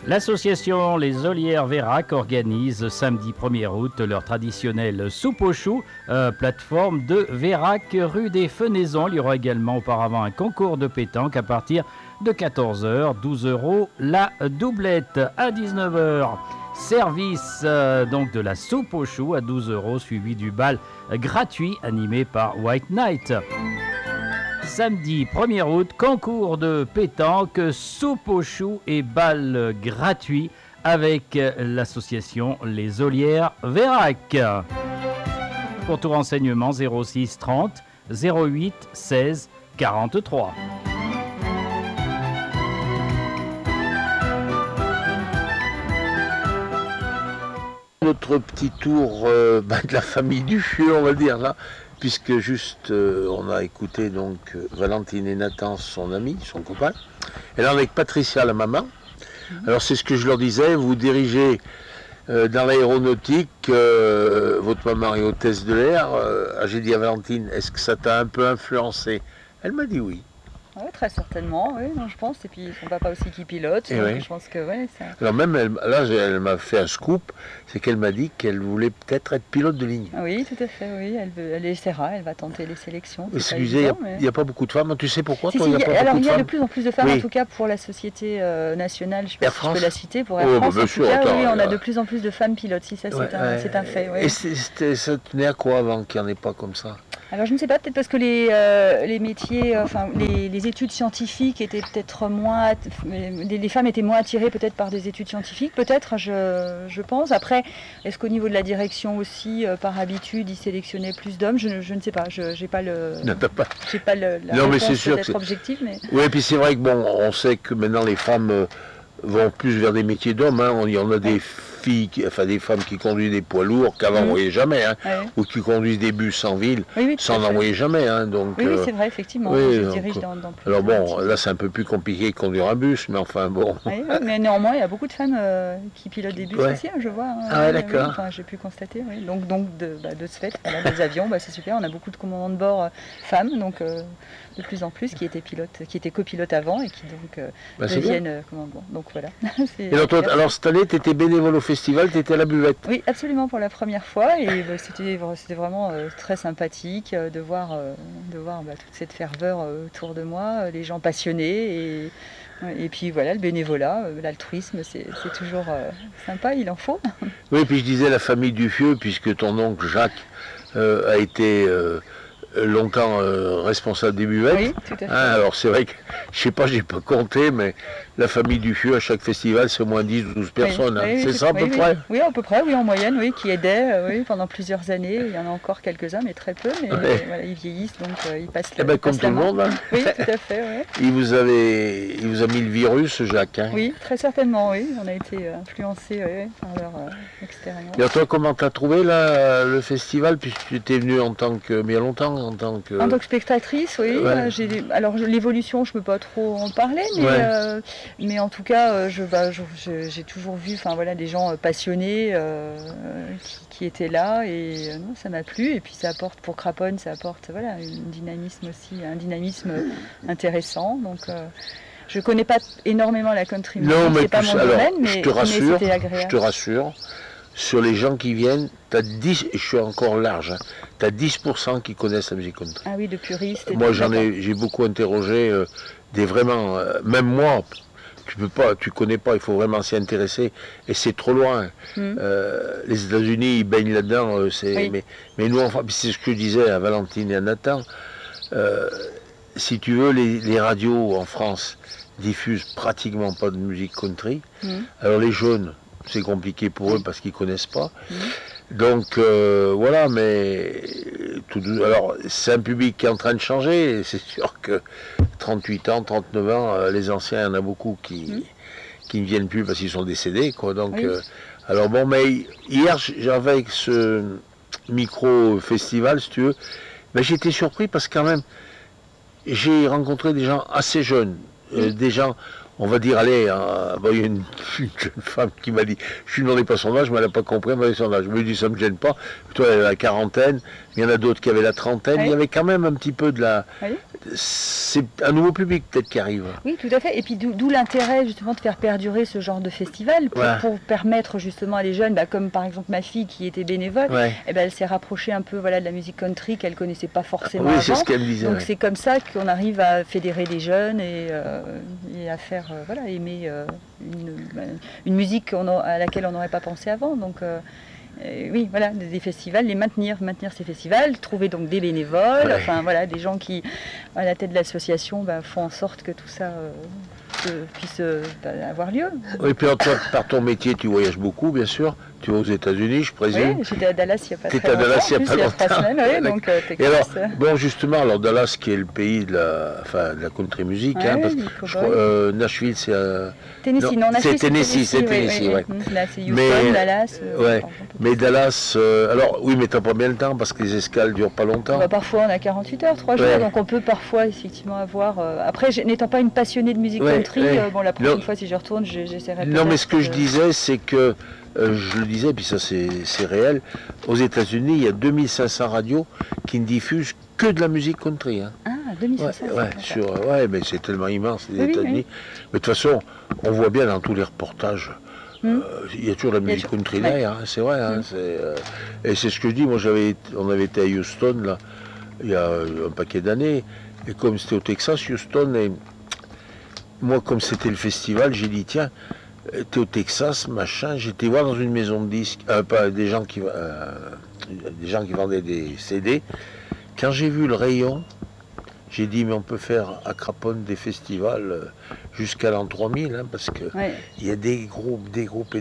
L'association Les Olières Vérac organise samedi 1er août leur traditionnelle soupe aux choux, plateforme de Vérac, rue des Fenaisons. Il y aura également auparavant un concours de pétanque à partir de 14h, 12 € la doublette. À 19h, service donc de la soupe aux choux à 12 € suivi du bal gratuit animé par White Night. Samedi 1er août, concours de pétanque, soupe aux choux et bal gratuit avec l'association Les Olières Vérac. Pour tout renseignement, 06 30 08 16 43. Notre petit tour de la famille du Fieu, on va dire là, puisque juste on a écouté donc Valentine et Nathan, son ami, son copain, et là avec Patricia, la maman. Alors c'est ce que je leur disais, vous dirigez dans l'aéronautique, votre maman est hôtesse de l'air. J'ai dit à Valentine, est-ce que ça t'a un peu influencé? Elle m'a dit oui. Oui, très certainement, oui, non, je pense. Et puis son papa aussi qui pilote, donc oui. Je pense que oui. Ça... Alors même, elle m'a fait un scoop, c'est qu'elle m'a dit qu'elle voulait peut-être être pilote de ligne. Oui, tout à fait, oui. Elle essaiera, elle va tenter les sélections. Excusez, il n'y a pas beaucoup de femmes. Tu sais pourquoi toi, il y a de de plus en plus de femmes, oui. En tout cas pour la société nationale, je ne sais pas si je peux la citer, pour Air France. France. Bah, en sûr, tout cas, attends, oui, on a de plus en plus de femmes pilotes, si ça c'est un fait. Oui. Et ça tenait à quoi avant qu'il n'y en ait pas comme ça? Alors je ne sais pas, peut-être parce que les métiers, les études scientifiques étaient peut-être moins, les femmes étaient moins attirées peut-être par des études scientifiques, peut-être, je pense. Après, est-ce qu'au niveau de la direction aussi, par habitude, ils sélectionnaient plus d'hommes? Je ne sais pas, j'ai pas le, j'ai pas la réponse peut-être objective, mais. Oui, et puis c'est vrai que bon, on sait que maintenant les femmes vont plus vers des métiers d'hommes. Hein. Il y en a des filles, des femmes qui conduisent des poids lourds qu'avant on voyait jamais, hein, ou qui conduisent des bus en ville, sans n'en voyer jamais. Hein, donc, oui, c'est vrai, effectivement. Je dirige dans plus. Alors bon, là c'est un peu plus compliqué de conduire un bus, mais enfin bon. Oui, mais néanmoins, il y a beaucoup de femmes qui pilotent des bus aussi, hein, je vois. Ah ouais, d'accord. J'ai pu constater. Oui. Donc de ce fait, des avions, c'est super. On a beaucoup de commandants de bord femmes, donc de plus en plus qui étaient copilotes avant et qui donc deviennent commandants. Donc voilà. Et alors cette année, tu étais bénévole au festival, tu étais à la buvette. Oui, absolument, pour la première fois, et c'était vraiment très sympathique de voir toute cette ferveur autour de moi, les gens passionnés, et puis voilà, le bénévolat, l'altruisme, c'est toujours sympa, il en faut. Oui, puis je disais la famille Duffieux, puisque ton oncle Jacques a été longtemps responsable des buvettes. Oui, tout à fait. Alors c'est vrai que, je sais pas, j'ai pas compté, mais la famille Duffieux à chaque festival, c'est au moins 10 ou 12 personnes. Oui, c'est ça à peu près? Oui, à peu près, oui, en moyenne, oui, qui aidaient pendant plusieurs années. Il y en a encore quelques-uns, mais très peu. Mais voilà, ils vieillissent, donc ils passent la main. Comme tout le monde. Hein. Oui, tout à fait. Ouais. Il vous a mis le virus, Jacques. Hein. Oui, très certainement, oui. On a été influencés par leur expérience. Et toi, comment tu as trouvé là, le festival, puisque tu étais venue en tant que, mais il y a longtemps, en tant que spectatrice, oui. Ouais. Alors l'évolution, je ne peux pas trop en parler, mais en tout cas, j'ai toujours vu, des gens passionnés qui étaient là, et non, ça m'a plu. Et puis ça apporte pour Craponne, un dynamisme intéressant. Donc je ne connais pas énormément la country music, c'est pas mon domaine, mais c'était agréable. Je te rassure. Sur les gens qui viennent, je suis encore large, tu as 10% qui connaissent la musique country. Ah oui, de puristes. Moi, j'ai beaucoup interrogé des vraiment, même moi, tu connais pas, il faut vraiment s'y intéresser, et c'est trop loin. Les États-Unis, ils baignent là-dedans, mais nous, enfin, c'est ce que je disais à Valentine et à Nathan, si tu veux, les radios en France diffusent pratiquement pas de musique country. Alors les jeunes, c'est compliqué pour eux parce qu'ils connaissent pas. Donc voilà, mais alors c'est un public qui est en train de changer, et c'est sûr que 38 ans, 39 ans, les anciens, il y en a beaucoup qui ne viennent plus parce qu'ils sont décédés, quoi. Donc alors bon, mais hier j'avais avec ce micro festival, si tu veux, mais j'étais surpris parce que quand même j'ai rencontré des gens assez jeunes, des gens on va dire, allez, bon, il y a une jeune femme qui m'a dit, je lui demandais pas son âge, mais elle n'a pas compris, elle m'a dit son âge. Je me dis, ça me gêne pas. Toi, elle a la quarantaine, il y en a d'autres qui avaient la trentaine. Oui. Il y avait quand même un petit peu de la... Oui. C'est un nouveau public peut-être qui arrive. Oui, tout à fait. Et puis d'où l'intérêt justement de faire perdurer ce genre de festival pour permettre justement à des jeunes, comme par exemple ma fille qui était bénévole, elle s'est rapprochée un peu de la musique country qu'elle connaissait pas forcément avant. C'est ce qu'elle me disait. Donc c'est comme ça qu'on arrive à fédérer des jeunes et à faire aimer une musique à laquelle on n'aurait pas pensé avant. Donc oui, voilà, des festivals, maintenir ces festivals, trouver donc des bénévoles, des gens qui, à la tête de l'association, font en sorte que tout ça puisse avoir lieu. Oui, puis toi, par ton métier, tu voyages beaucoup, bien sûr. Tu vas aux États-Unis, je présume. Oui, j'étais à Dallas il n'y a pas très longtemps. T'étais à Dallas il n'y a pas longtemps. 3 semaines, oui, donc et alors, bon, justement, alors Dallas, qui est le pays de la country music, parce que Nashville, c'est Tennessee, non, Nashville, c'est Tennessee, oui. Là, c'est Houston, Dallas. Mais Dallas, alors, oui, mais t'as pas bien le temps, parce que les escales durent pas longtemps. Parfois, on a 48 heures, 3 jours, donc on peut parfois, effectivement, avoir... Après, n'étant pas une passionnée de musique country, la prochaine fois, si je retourne, j'essaierai Non, mais ce que je disais, c'est que je le disais, puis ça c'est réel, aux États-Unis, il y a 2500 radios qui ne diffusent que de la musique country. Hein. Ah, 2500 mais c'est tellement immense, les États-Unis. Mais de toute façon, on voit bien dans tous les reportages, il y a toujours de la musique country derrière, c'est vrai. Hein, et c'est ce que je dis, moi on avait été à Houston, là, il y a un paquet d'années, et comme c'était au Texas, Houston, et moi comme c'était le festival, j'ai dit, tiens, t'es au Texas, machin, j'étais voir dans une maison de disques, des gens qui vendaient des CD. Quand j'ai vu le rayon, j'ai dit, mais on peut faire à Craponne des festivals jusqu'à l'an 3000, hein, parce que il y a des groupes.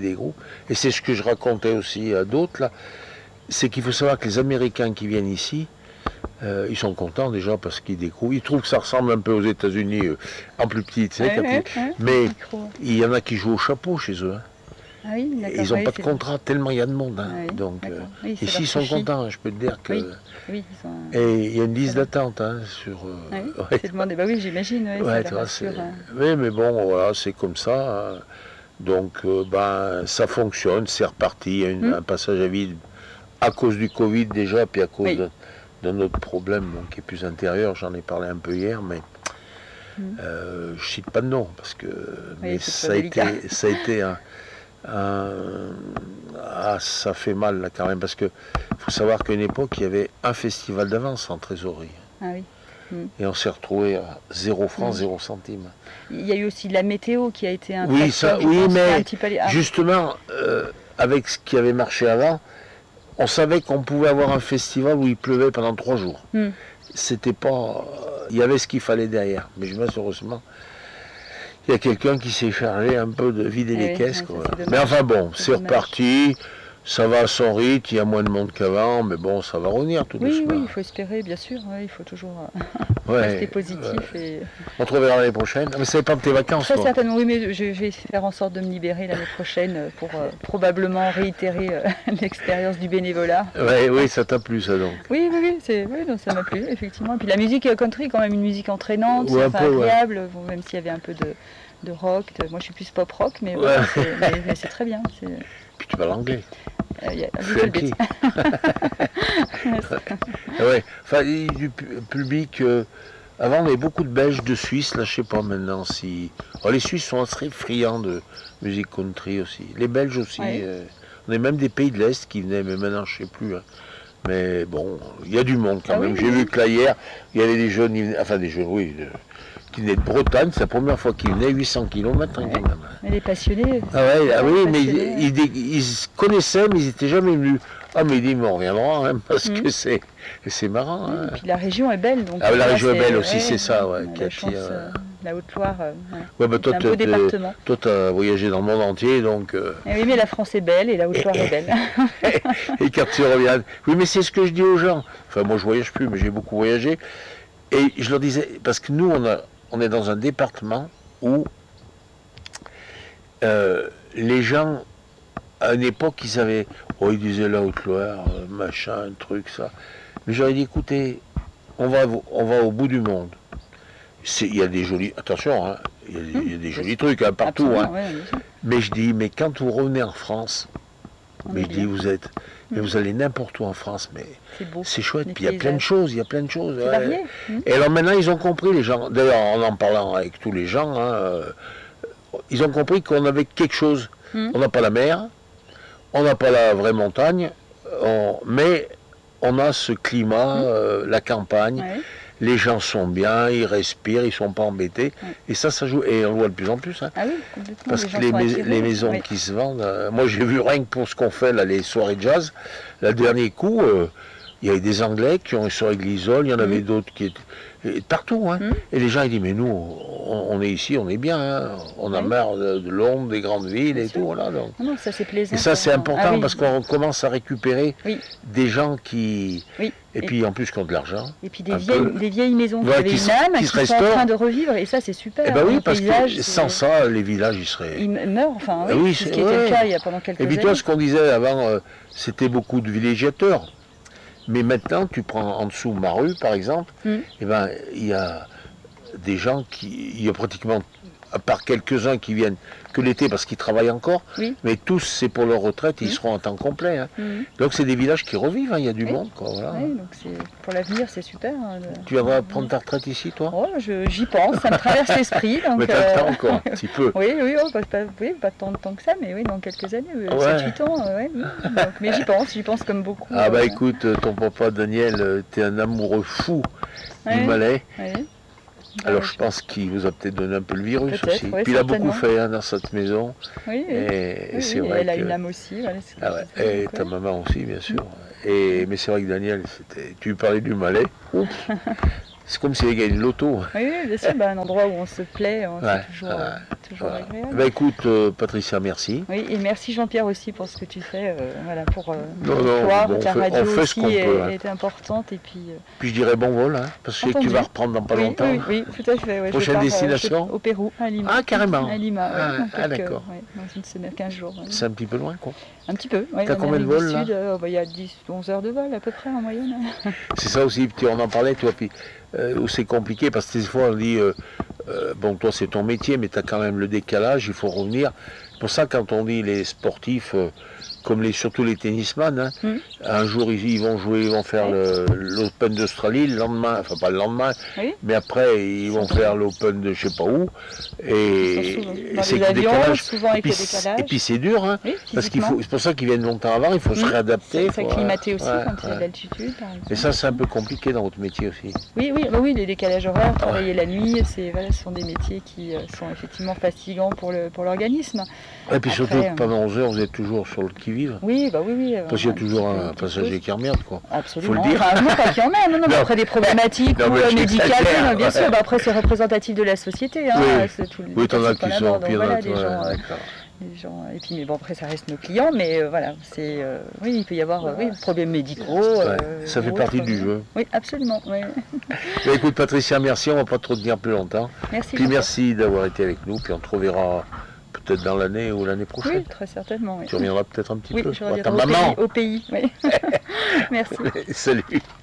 Et c'est ce que je racontais aussi à d'autres, là, c'est qu'il faut savoir que les Américains qui viennent ici, ils sont contents déjà parce qu'ils découvrent. Ils trouvent que ça ressemble un peu aux États-Unis en plus petit, tu sais, mais il y en a qui jouent au chapeau chez eux. Hein. Ah oui, ils n'ont pas de contrat tellement il y a de monde. Hein. Donc, ici, ils sont contents, hein, je peux te dire que. Et il y a une liste d'attente sur. C'est demandé, j'imagine. Oui, mais bon, voilà, c'est comme ça. Hein. Donc, ça fonctionne, c'est reparti. Il y a un passage à vide à cause du Covid déjà, puis à cause d'un autre problème qui est plus intérieur, j'en ai parlé un peu hier, mais je cite pas de nom, parce que ça a été ça fait mal là, quand même, parce qu'il faut savoir qu'à une époque, il y avait un festival d'avance en trésorerie. Et on s'est retrouvé à 0 francs, 0 centimes. Il y a eu aussi la météo qui a été un mais facteur, justement, avec ce qui avait marché avant, on savait qu'on pouvait avoir un festival où il pleuvait pendant 3 jours. C'était pas... Il y avait ce qu'il fallait derrière. Mais malheureusement, il y a quelqu'un qui s'est chargé un peu de vider les caisses. Mais enfin bon, c'est reparti. Ça va à son rythme, il y a moins de monde qu'avant, mais bon, ça va revenir tout doucement. Oui, il faut espérer, bien sûr. Il faut toujours rester positif. Et... On te reverra l'année prochaine. Mais ça dépend de tes vacances. Très certainement, oui, mais je vais faire en sorte de me libérer l'année prochaine pour probablement réitérer l'expérience du bénévolat. Oui, ça t'a plu, ça donc. Oui, donc, ça m'a plu, effectivement. Et puis la musique country est quand même une musique entraînante, agréable, même s'il y avait un peu de rock. Moi, je suis plus pop rock, mais c'est très bien. Puis tu parles anglais. Frankie. Du public. Avant, on avait beaucoup de Belges, de Suisses. Là, je sais pas maintenant si. Les Suisses sont assez friands de musique country aussi. Les Belges aussi. On a même des pays de l'Est qui venaient, mais maintenant, je sais plus. Hein. Mais bon, il y a du monde quand même. J'ai vu que là, hier, il y avait des jeunes, qui venaient de Bretagne. C'est la première fois qu'ils venaient, 800 km. Mais les passionnés. Mais ils se connaissaient, mais ils n'étaient jamais venus. Mais ils on reviendra, hein, parce que c'est marrant. Hein. Et puis la région est belle. Donc la région est belle aussi, c'est ça. La Haute-Loire, c'est un beau département. Toi, tu as voyagé dans le monde entier, donc... Oui, mais la France est belle et la Haute-Loire est belle. Et quand tu reviens... Oui, mais c'est ce que je dis aux gens. Enfin, moi, je voyage plus, mais j'ai beaucoup voyagé. Et je leur disais, parce que nous, on est dans un département où les gens, à une époque, ils disaient la Haute-Loire, machin, truc, ça. Mais j'aurais dit, écoutez, on va au bout du monde. Il y a des jolis... Attention, hein, Il y a des jolis trucs hein, partout. Hein. Ouais, mais je dis, mais quand vous revenez en France, mais je dis, vous allez n'importe où en France, mais c'est chouette. Puis il y a plein de choses, C'est varié. Et alors maintenant, ils ont compris, les gens, d'ailleurs en parlant avec tous les gens, hein, ils ont compris qu'on avait quelque chose. On n'a pas la mer, on n'a pas la vraie montagne, mais on a ce climat, la campagne. Ouais. Les gens sont bien, ils respirent, ils ne sont pas embêtés. Ouais. Et ça joue. Et on le voit de plus en plus. Hein. Ah oui, complètement. Parce que les maisons qui se vendent, moi j'ai vu rien que pour ce qu'on fait, là, les soirées jazz, le dernier coup, il y avait des Anglais qui ont une soirée Glisol, il y en avait d'autres qui étaient partout. Hein. Et les gens ils disent, mais nous, on est ici, on est bien. Hein. On a marre de Londres, des grandes villes et tout. Voilà, donc. Non, ça c'est plaisant. Et ça c'est important parce qu'on commence à récupérer des gens qui... Et puis en plus qui ont de l'argent. Et puis des vieilles maisons qui avaient une âme, qui sont en train de revivre. Et ça c'est super. Eh ben oui, parce que sans ça, les villages ils seraient... Ils meurent, enfin oui, ce qui était le cas il y a pendant quelques années. Et puis toi, ce qu'on disait avant, c'était beaucoup de villégiateurs. Mais maintenant, tu prends en dessous ma rue, par exemple, et ben il y a des gens il y a pratiquement, à part quelques-uns qui viennent que l'été parce qu'ils travaillent encore, mais tous, c'est pour leur retraite, ils seront en temps complet. Hein. Donc c'est des villages qui revivent, hein, il y a du monde. Quoi, voilà. Donc pour l'avenir, c'est super. Hein, Tu viendras prendre ta retraite ici, toi? J'y pense, ça me traverse l'esprit. Donc, mais t'as le temps encore, un petit peu. Oui, pas tant de temps que ça, mais oui, dans quelques années, 7-8 ans. Donc, mais j'y pense comme beaucoup. Ah bah écoute, ton papa Daniel, t'es un amoureux fou du Malais. Alors je pense qu'il vous a peut-être donné un peu le virus aussi. Oui, puis il a beaucoup fait hein, dans cette maison. Et c'est vrai elle a une âme aussi. Voilà, et ta maman aussi, bien sûr. Mais c'est vrai que Daniel, tu lui parlais du Malais. C'est comme s'il avait gagné le loto. Oui, bien sûr, un endroit où on se plaît, c'est toujours agréable. Bah écoute, Patricia, merci. Oui, et merci Jean-Pierre aussi pour ce que tu fais pour ta radio aussi est importante. Et puis je dirais bon vol, hein, parce que tu vas reprendre dans pas longtemps. Oui, tout à fait. Prochaine destination au Pérou, à Lima. Ah, carrément. À Lima, d'accord. Dans une semaine, 15 jours. C'est un petit peu loin, quoi. Un petit peu, oui. T'as combien de vols, là? Il y a 10-11 heures de vol, à peu près, en moyenne. C'est ça aussi, on en parlait, toi, puis où c'est compliqué, parce que des fois, on dit, bon, toi, c'est ton métier, mais tu as quand même le décalage, il faut revenir. C'est pour ça, quand on dit les sportifs, comme surtout les tennisman, hein, un jour, ils vont jouer, ils vont faire l'Open d'Australie, le lendemain, enfin, pas le lendemain, mais après, ils vont faire l'Open de je sais pas où, et c'est le décalage. Souvent avec le décalage. Et puis c'est dur, hein, parce c'est pour ça qu'ils viennent longtemps avant, il faut se réadapter. S'acclimater aussi quand il y a de l'altitude. Et ça, c'est un peu compliqué dans votre métier aussi. Oui, les décalages horaires, travailler la nuit, ce sont des métiers qui sont effectivement fatigants pour l'organisme. Et puis surtout, pendant 11 heures, vous êtes toujours sur le qui-vive. Oui. Parce qu'il y a toujours un passager qui emmerde, quoi. Absolument. Faut le dire. Non, pas qu'il y en a, non, mais après des problématiques médicales, bien sûr, après c'est représentatif de la société. Hein, oui, t'en as qui sont pires. Les gens, et puis, mais bon, après, ça reste nos clients, mais voilà, il peut y avoir des problèmes médicaux. Ça fait partie du jeu. Oui, absolument. Oui. Mais écoute, Patricia, merci, on ne va pas trop tenir plus longtemps. Merci. Puis merci d'avoir été avec nous, puis on te reverra peut-être dans l'année ou l'année prochaine. Oui, très certainement. Oui. Tu reviendras peut-être un petit peu. Oui, je reviendrai au pays. Oui. Merci. Salut.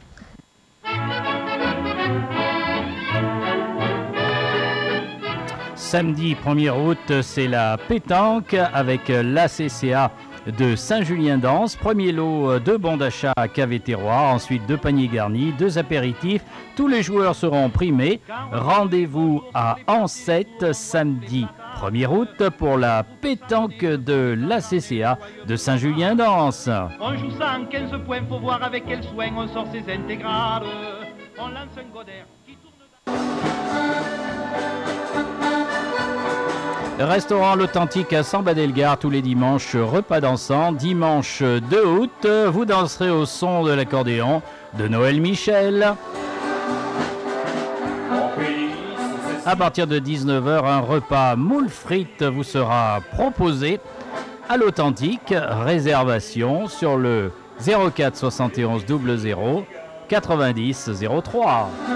Samedi 1er août, c'est la pétanque avec l'ACCA de Saint-Julien-d'Anse. Premier lot, 2 bons d'achat à Cave et Terroir, ensuite 2 paniers garnis, 2 apéritifs. Tous les joueurs seront primés. Rendez-vous à Ansette samedi 1er août pour la pétanque de l'ACCA de Saint-Julien-d'Anse. On joue ça en 15 points, faut voir avec quel soin on sort ses intégrales. On lance un Godard qui tourne... Restaurant L'Authentique à Samba-Delgare tous les dimanches, repas dansant. Dimanche 2 août, vous danserez au son de l'accordéon de Noël Michel. À partir de 19h, un repas moule frites vous sera proposé à l'Authentique. Réservation sur le 04 71 00 90 03.